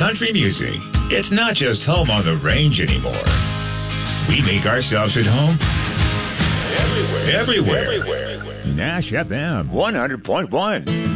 country music. It's not just home on the range anymore. We make ourselves at home everywhere. Nash FM 100.1.